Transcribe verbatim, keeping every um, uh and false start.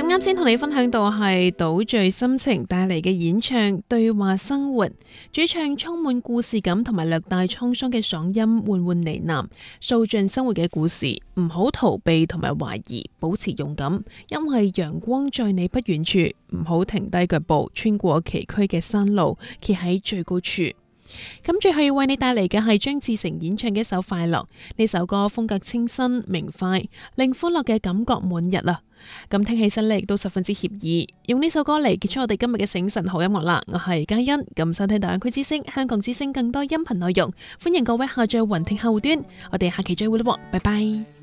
咁啱先同你分享到係島嶼心情帶嚟嘅演唱《對話生活》，主唱充滿故事感同埋略帶滄桑嘅嗓音緩緩呢喃，訴盡生活嘅故事。唔好逃避同埋懷疑，保持勇敢，因為陽光在你不遠處。唔好停低腳步，穿過崎嶇嘅山路，企喺最高處。咁最後要為你帶嚟嘅係張志成演唱嘅一首《快樂》，呢首歌風格清新明快，令歡樂嘅感覺滿溢啊！咁聽起身咧亦都十分之愜意，用呢首歌嚟結束我哋今日嘅醒晨好音樂啦！我係嘉欣，咁收聽大灣區之聲、香港之聲更多音頻內容，歡迎各位下載雲聽客戶端，我哋下期再會咯，拜拜。